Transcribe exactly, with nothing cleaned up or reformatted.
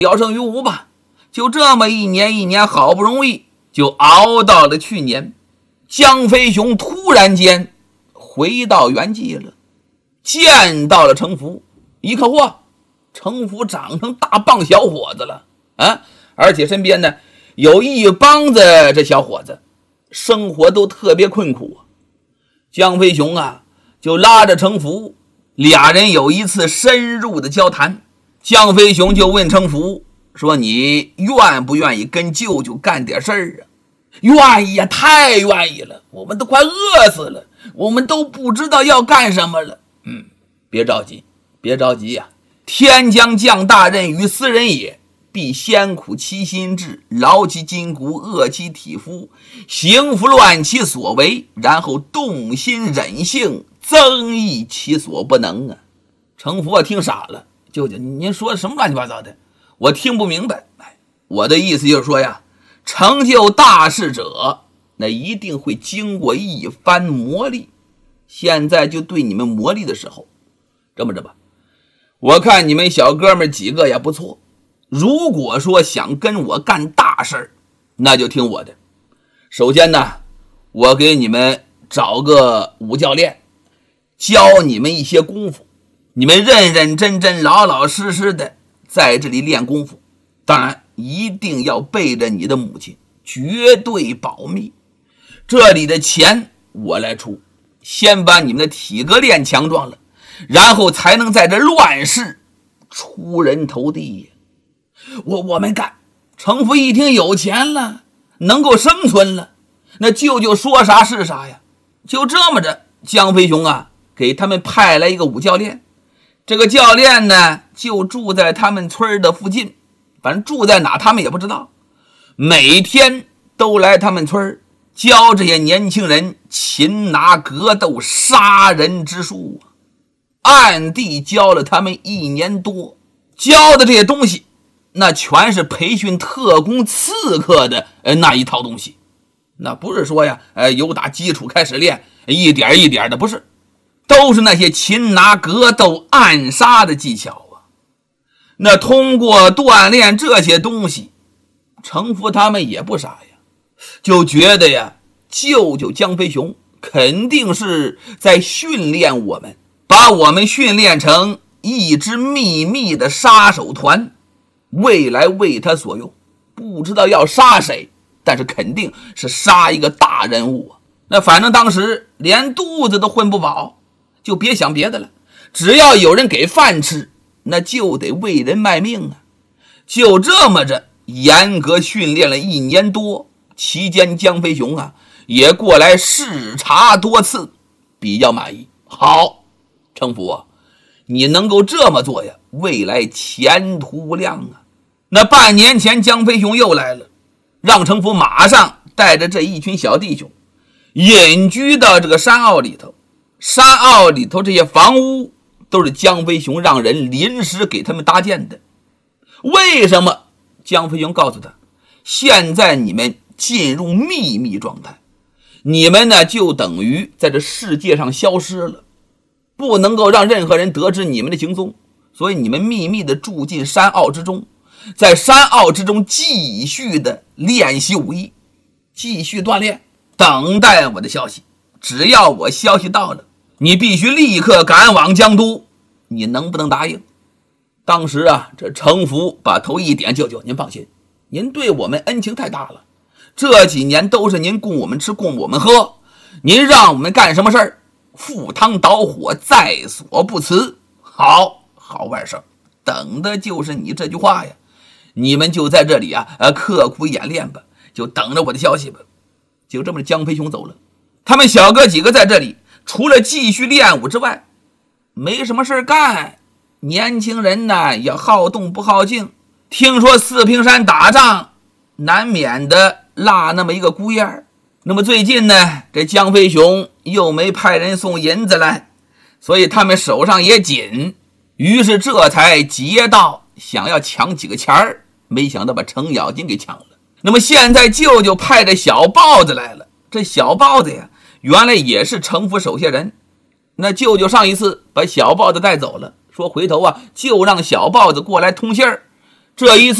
聊胜于无吧。就这么一年一年，好不容易就熬到了去年，江飞雄突然间回到原籍了，见到了程福，一看，嚯，程福长成大棒小伙子了啊！而且身边呢有一帮子这小伙子，生活都特别困苦啊。江飞雄啊就拉着程福，俩人有一次深入的交谈。江飞雄就问程福说，你愿不愿意跟舅舅干点事儿啊？愿意呀，太愿意了，我们都快饿死了，我们都不知道要干什么了。嗯，别着急，别着急呀、啊。天将降大任于斯人也，必先苦其心志，劳其筋骨，饿其体肤，行拂乱其所为，然后动心忍性，增益其所不能啊。程福啊听傻了，舅舅您说什么乱七八糟的，我听不明白。我的意思就是说呀，成就大事者那一定会经过一番磨砺，现在就对你们磨砺的时候。这么着吧，我看你们小哥们几个也不错，如果说想跟我干大事，那就听我的。首先呢，我给你们找个武教练，教你们一些功夫，你们认认真真老老实实的在这里练功夫，当然一定要背着你的母亲，绝对保密。这里的钱我来出，先把你们的体格练强壮了，然后才能在这乱世出人头地呀。我我们干。程福一听有钱了，能够生存了，那舅舅说啥是啥呀。就这么着，江飞雄啊给他们派来一个武教练，这个教练呢就住在他们村的附近，反正住在哪他们也不知道，每天都来他们村教这些年轻人擒拿格斗杀人之术啊，暗地教了他们一年多，教的这些东西那全是培训特工刺客的那一套东西，那不是说呀呃，由打基础开始练，一点一点的，不是，都是那些擒拿格斗暗杀的技巧啊。那通过锻炼这些东西，程福他们也不傻呀，就觉得呀舅舅江飞雄肯定是在训练我们，把我们训练成一支秘密的杀手团，未来为他所用，不知道要杀谁，但是肯定是杀一个大人物啊。那反正当时连肚子都混不饱，就别想别的了，只要有人给饭吃，那就得为人卖命啊。就这么着严格训练了一年多，期间江飞雄啊也过来视察多次，比较满意。好，程福啊，你能够这么做呀，未来前途无量啊。那半年前江飞雄又来了，让程福马上带着这一群小弟兄隐居到这个山坳里头。山坳里头这些房屋都是江飞雄让人临时给他们搭建的。为什么？江飞雄告诉他，现在你们进入秘密状态，你们呢就等于在这世界上消失了，不能够让任何人得知你们的行踪，所以你们秘密的住进山坳之中，在山坳之中继续的练习武艺，继续锻炼，等待我的消息。只要我消息到了，你必须立刻赶往江都，你能不能答应？当时啊，这程福把头一点，舅舅您放心，您对我们恩情太大了，这几年都是您供我们吃供我们喝，您让我们干什么事儿，赴汤蹈火在所不辞。好好外甥，等的就是你这句话呀。你们就在这里啊呃，刻苦演练吧，就等着我的消息吧。就这么江飞雄走了，他们小哥几个在这里除了继续练武之外没什么事干。年轻人呢也好动不好静，听说四平山打仗难免的落那么一个孤雁。那么最近呢，这江飞雄又没派人送银子来，所以他们手上也紧，于是这才劫道想要抢几个钱儿，没想到把程咬金给抢了。那么现在舅舅派着小豹子来了，这小豹子呀原来也是程福手下人，那舅舅上一次把小豹子带走了，说回头啊就让小豹子过来通信儿。 这一次